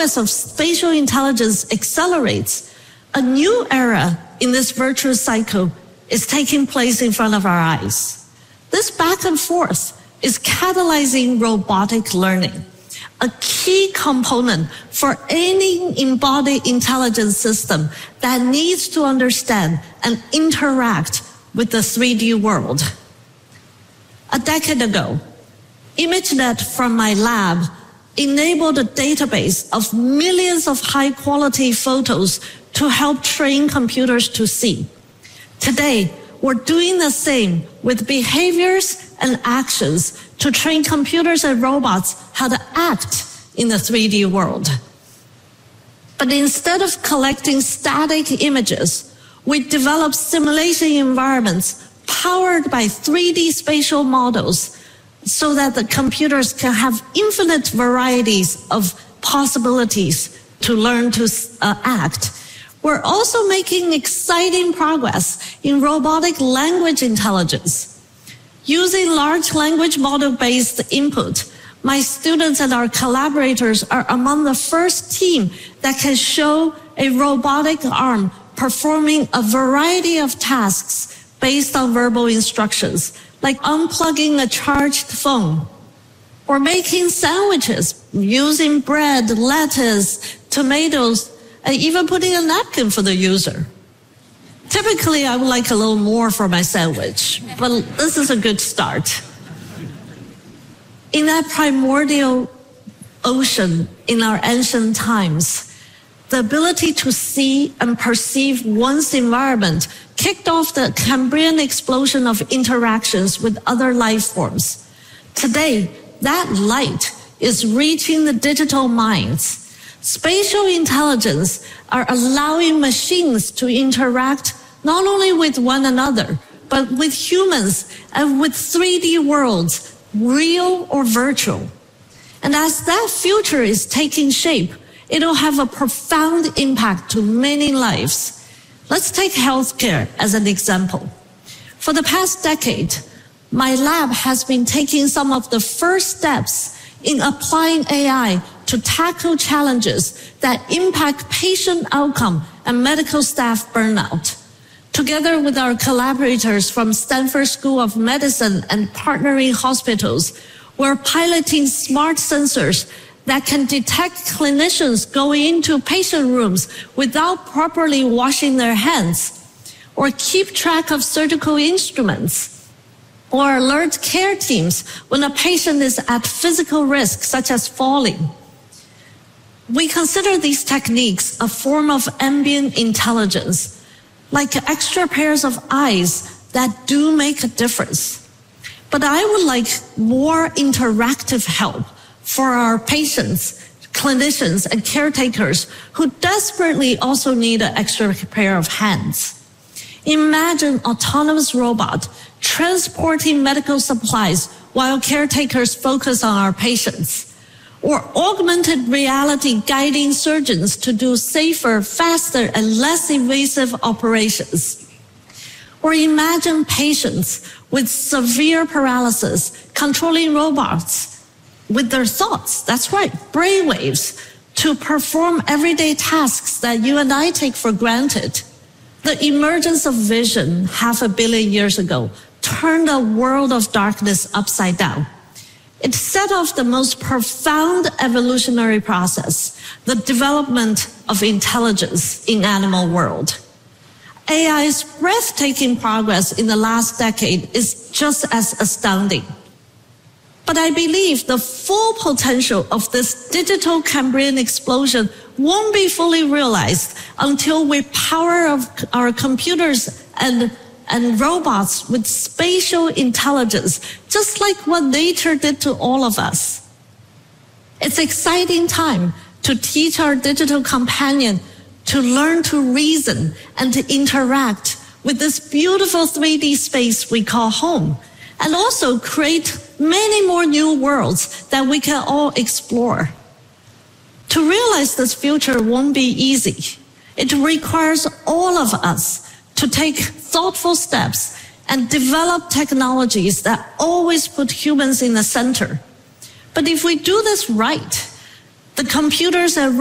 progress of spatial intelligence accelerates, a new era in this virtuous cycle is taking place in front of our eyes. This back and forth is catalyzing robotic learning, a key component for any embodied intelligence system that needs to understand and interact with the 3D world. A decade ago, ImageNet from my lab enabled a database of millions of high-quality photos to help train computers to see. Today, we're doing the same with behaviors and actions to train computers and robots how to act in the 3D world. But instead of collecting static images, we develop simulation environments powered by 3D spatial models so that the computers can have infinite varieties of possibilities to learn to act. We're also making exciting progress in robotic language intelligence. Using large language model-based input, my students and our collaborators are among the first team that can show a robotic arm performing a variety of tasks based on verbal instructions, like unplugging a charged phone, or making sandwiches using bread, lettuce, tomatoes, and even putting a napkin for the user. Typically, I would like a little more for my sandwich, but this is a good start. In that primordial ocean in our ancient times, the ability to see and perceive one's environment kicked off the Cambrian explosion of interactions with other life forms. Today, that light is reaching the digital minds. Spatial intelligence are allowing machines to interact not only with one another, but with humans and with 3D worlds, real or virtual. And as that future is taking shape, it'll have a profound impact to many lives. Let's take healthcare as an example. For the past decade, my lab has been taking some of the first steps in applying AI to tackle challenges that impact patient outcome and medical staff burnout. Together with our collaborators from Stanford School of Medicine and partnering hospitals, we're piloting smart sensors that can detect clinicians going into patient rooms without properly washing their hands, or keep track of surgical instruments, or alert care teams when a patient is at physical risk, such as falling. We consider these techniques a form of ambient intelligence, like extra pairs of eyes that do make a difference. But I would like more interactive help for our patients, clinicians, and caretakers who desperately also need an extra pair of hands. Imagine autonomous robot transporting medical supplies while caretakers focus on our patients, or augmented reality guiding surgeons to do safer, faster, and less invasive operations. Or imagine patients with severe paralysis controlling robots with their thoughts, that's right, brainwaves, to perform everyday tasks that you and I take for granted. The emergence of vision 500 million years ago turned a world of darkness upside down. It set off the most profound evolutionary process, the development of intelligence in animal world. AI's breathtaking progress in the last decade is just as astounding. But I believe the full potential of this digital Cambrian explosion won't be fully realized until we power our computers and robots with spatial intelligence, just like what nature did to all of us. It's an exciting time to teach our digital companion to learn to reason and to interact with this beautiful 3D space we call home, and also create many more new worlds that we can all explore. To realize this future won't be easy. It requires all of us to take thoughtful steps and develop technologies that always put humans in the center. But if we do this right, the computers and